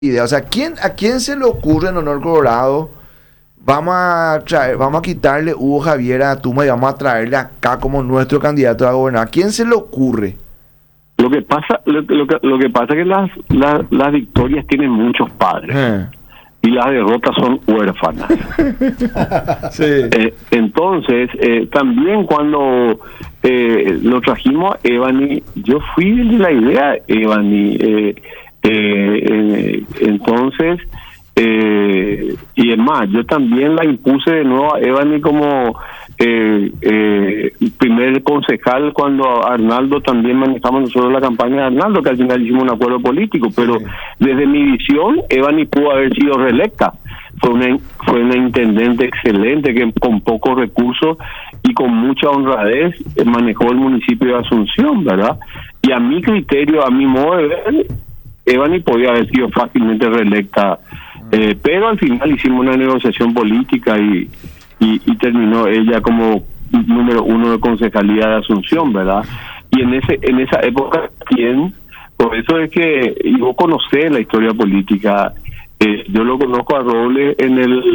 idea. O sea, ¿a quién se le ocurre en Honor Colorado? Vamos a quitarle Hugo Javier a Tuma y vamos a traerle acá como nuestro candidato a gobernar. ¿A quién se le ocurre? Lo que pasa es que las victorias tienen muchos padres y las derrotas son huérfanas. Sí. Entonces, también cuando lo trajimos a Evany, yo fui de la idea Evany. Entonces, y es más, yo también la impuse de nuevo a Evany como primer concejal cuando Arnaldo también manejamos nosotros la campaña de Arnaldo, que al final hicimos un acuerdo político, pero desde mi visión Evany pudo haber sido reelecta. Fue una intendente excelente que con pocos recursos y con mucha honradez manejó el municipio de Asunción, ¿verdad? Y a mi criterio, a mi modo de ver, Evany podía haber sido fácilmente reelecta, pero al final hicimos una negociación política y terminó ella como número 1 de concejalía de Asunción, ¿verdad? Y en esa época, por eso es que yo conocí la historia política. Yo lo conozco a Robles en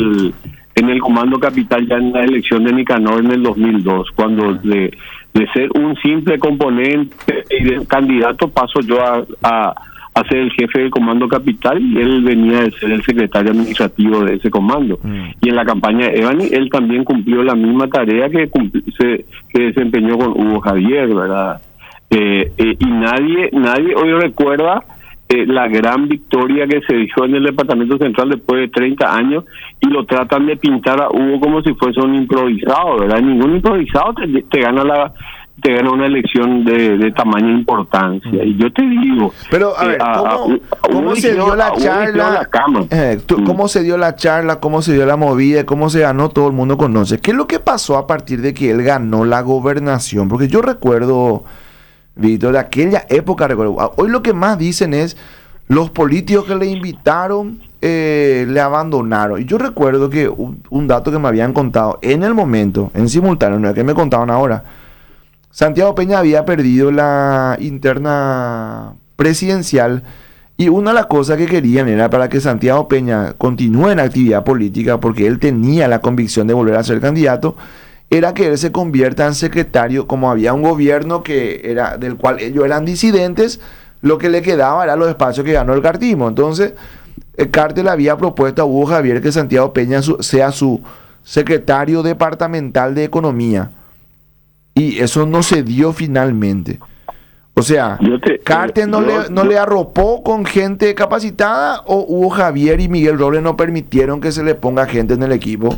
el Comando Capital ya en la elección de Nicanor en el 2002, cuando de ser un simple componente y de candidato paso yo a ser el jefe del Comando Capital y él venía de ser el secretario administrativo de ese comando. Y en la campaña de Evany él también cumplió la misma tarea que desempeñó con Hugo Javier, ¿verdad? Y nadie hoy recuerda la gran victoria que se dio en el Departamento Central después de 30 años y lo tratan de pintar a Hugo como si fuese un improvisado, ¿verdad? Ningún improvisado te gana una elección de tamaña importancia. Y yo te digo... Pero, a ver, ¿cómo se dio la charla? ¿Cómo se dio la charla? ¿Cómo se dio la movida? ¿Cómo se ganó? Todo el mundo conoce. ¿Qué es lo que pasó a partir de que él ganó la gobernación? Porque yo recuerdo, Víctor, de aquella época, hoy lo que más dicen es los políticos que le invitaron le abandonaron. Y yo recuerdo que un dato que me habían contado en el momento, en simultáneo, no es que me contaban ahora, Santiago Peña había perdido la interna presidencial y una de las cosas que querían era para que Santiago Peña continúe en actividad política, porque él tenía la convicción de volver a ser candidato, era que él se convierta en secretario. Como había un gobierno del cual ellos eran disidentes, lo que le quedaba era los espacios que ganó el cartismo. Entonces, el cártel había propuesto a Hugo Javier que Santiago Peña sea su secretario departamental de Economía. Y eso no se dio finalmente. O sea, ¿Cártel no le arropó con gente capacitada o Hugo Javier y Miguel Robles no permitieron que se le ponga gente en el equipo?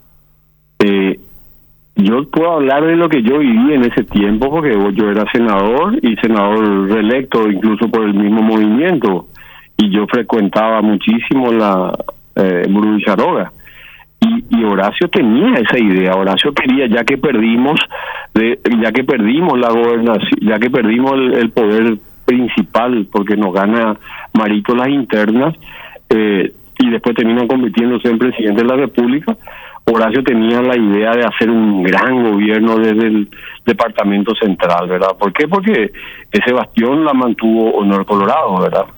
Yo puedo hablar de lo que yo viví en ese tiempo, porque yo era senador y senador reelecto incluso por el mismo movimiento. Y yo frecuentaba muchísimo la Villarroga. Y Horacio tenía esa idea. Horacio quería, ya que perdimos la gobernación, ya que perdimos el poder principal, porque nos gana Marito las internas, y después terminan convirtiéndose en presidente de la República, Horacio tenía la idea de hacer un gran gobierno desde el Departamento Central, ¿verdad? ¿Por qué? Porque ese bastión la mantuvo Honor Colorado, ¿verdad?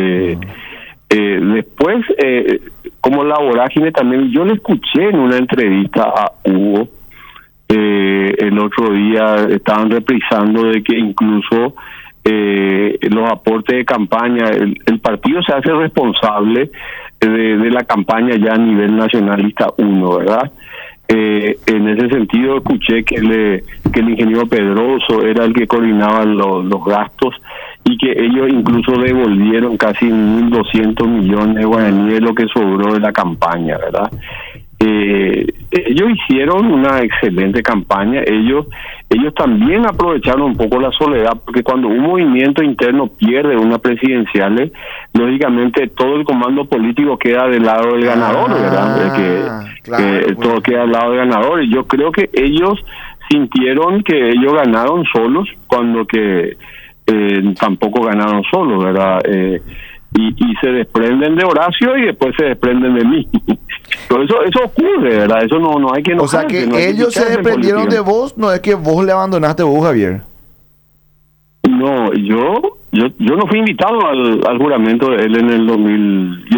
Después, como la vorágine también, yo le escuché en una entrevista a Hugo, el otro día estaban reprisando de que incluso los aportes de campaña, el partido se hace responsable de la campaña ya a nivel nacionalista 1, ¿verdad? En ese sentido escuché que el ingeniero Pedroso era el que coordinaba los gastos y que ellos incluso devolvieron casi 1.200 millones de guaraníes de lo que sobró de la campaña, ¿verdad? Ellos hicieron una excelente campaña. Ellos también aprovecharon un poco la soledad, porque cuando un movimiento interno pierde una presidencial, lógicamente todo el comando político queda del lado del ganador, ¿verdad? Todo queda del lado del ganador. Y yo creo que ellos sintieron que ellos ganaron solos, cuando que tampoco ganaron solos, ¿verdad? Y se desprenden de Horacio y después se desprenden de mí. Pero eso ocurre, ¿verdad? Eso no hay que enojarse. O sea, que ellos se desprendieron de vos, no es que vos le abandonaste a vos, Javier. No, yo no fui invitado al juramento de él en el 2000.